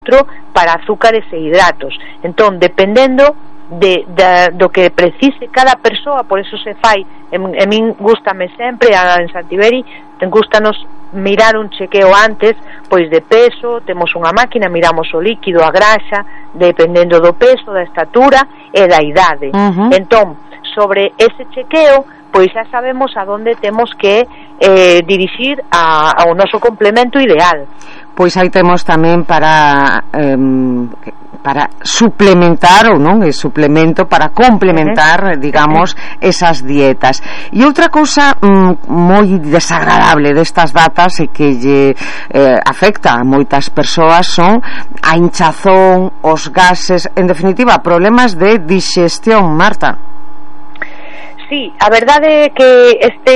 outro para azúcares e hidratos. Entón, dependendo do que precise cada persoa, por eso se fai, a min gústame sempre en Santiberi, gústanos mirar un chequeo antes, pois de peso, temos unha máquina, miramos o líquido, a graxa, dependendo do peso, da estatura e da idade. Entón, sobre ese chequeo, pois xa sabemos a donde temos que dirixir ao noso complemento ideal. Pois aí temos tamén para suplementar, ou non, é suplemento para complementar, digamos, esas dietas. E outra cousa moi desagradable destas datas e que lle afecta a moitas persoas son a hinchazón, os gases, en definitiva, problemas de digestión, Marta. Sí, a verdade é que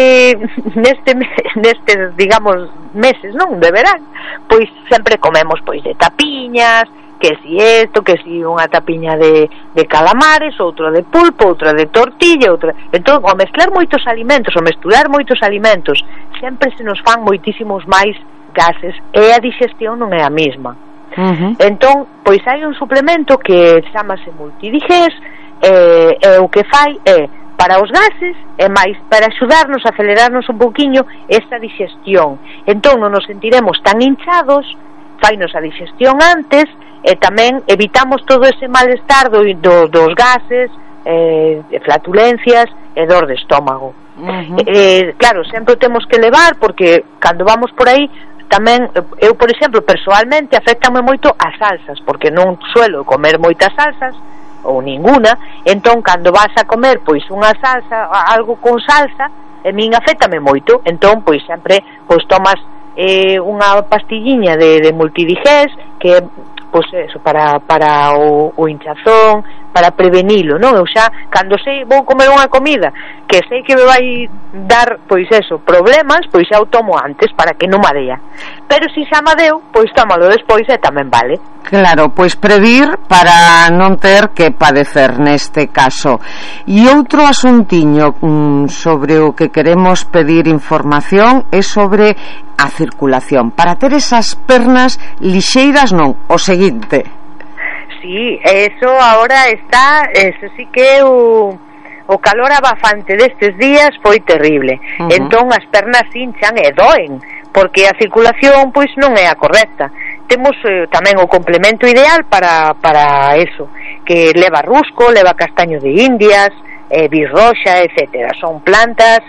nestes, digamos, meses, non, de verán, pois sempre comemos pois de tapiñas, que si isto, que si unha tapiña de calamares, outro de pulpo, outra de tortilla, outra. Entón, ao mezclar moitos alimentos, ao mesturar moitos alimentos, sempre se nos fan moitísimos máis gases e a digestión non é a mesma. Entón, pois hai un suplemento que chamase Multidigés, e o que fai é para os gases e máis para axudarnos a acelerarnos un pouquiño esta digestión. Entón non nos sentiremos tan hinchados, fainos a digestión antes e tamén evitamos todo ese malestar dos gases, flatulencias e dor de estómago. Claro, sempre temos que levar, porque cando vamos por aí tamén, eu por exemplo persoalmente afectame moito as salsas, porque non suelo comer moitas salsas ou ninguna, entón cando vas a comer pois unha salsa, algo con salsa, a min afétame moito, entón pois sempre pois tomas unha pastilliña de Multidigés, que pois eso, para o hinchazón, para prevenilo, non? Eu xa, cando sei vou comer unha comida que sei que me vai dar, pois eso, problemas, pois xa o tomo antes para que non madea. Pero se xa madeo, pois tómalo despois e tamén vale. Claro, pois previr para non ter que padecer neste caso. E outro asuntiño sobre o que queremos pedir información é sobre a circulación. Para ter esas pernas lixeiras, non, o seguinte. Sí, eso ahora está, eso sí que o calor abafante destes días foi terrible. Entón as pernas hinchan e doen, porque a circulación pois non é a correcta. Temos tamén o complemento ideal para eso, que leva rusco, leva castaño de indias, birroxa, etcétera. Son plantas,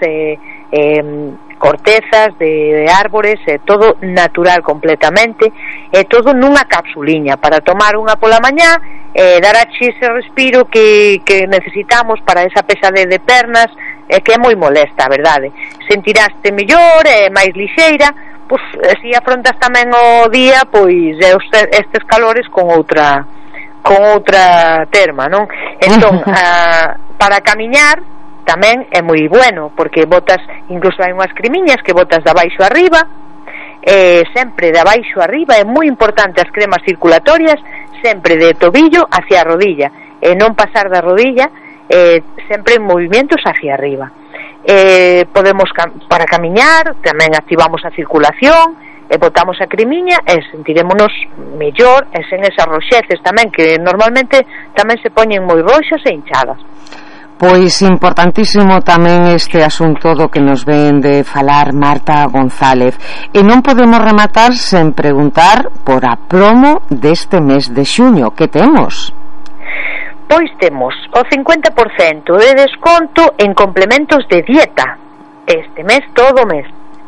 cortezas de árbores, todo natural completamente, todo nunha capsuliña para tomar unha pola mañá, dar a ese respiro que necesitamos para esa pesadez de pernas, que é moi molesta, a verdade. Sentiraste mellor, máis lixeira, pois se afrontas tamén o día, pois estes calores con outra terma, non? Entón, para camiñar tamén é moi bueno, porque botas, incluso hai unhas cremiñas que botas de abaixo arriba, sempre de abaixo arriba, é moi importante as cremas circulatorias, sempre de tobillo hacia a rodilla, e non pasar da rodilla, sempre en movimientos hacia arriba. Podemos, para camiñar, tamén activamos a circulación, botamos a cremiña e sentirémonos mellor, e sen esas roxeces tamén, que normalmente tamén se poñen moi roxas e hinchadas. Pois importantísimo tamén este asunto do que nos ven de falar Marta González. E non podemos rematar sen preguntar por a promo deste mes de xuño. Que temos? Pois temos o 50% de desconto en complementos de dieta. Este mes, todo o mes.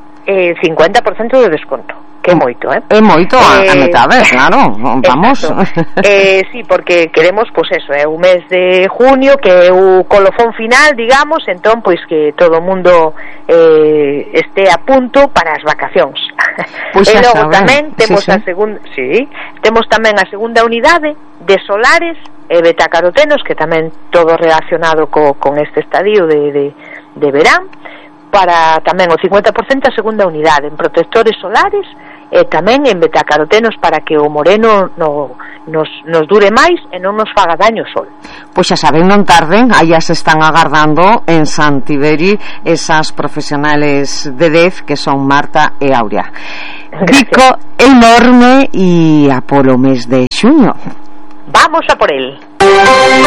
50% de desconto. Que é moito, É moito, a metade, claro, vamos. Sí, porque queremos, pois eso, é o mes de junio, que é o colofón final, digamos, entón, pois que todo o mundo este a punto para as vacacións. Pois e logo tamén temos a segunda, temos tamén a segunda unidade de solares e betacarotenos, que tamén todo relacionado con este estadio de verán, para tamén o 50% a segunda unidade en protectores solares e tamén en betacarotenos para que o moreno nos dure máis e non nos faga daño o sol. Pois xa saben, non tarden, aí as están agardando en Santiberi esas profesionales de DEF que son Marta e Aurea. bico enorme e a polo mes de xuño. Vamos a por él.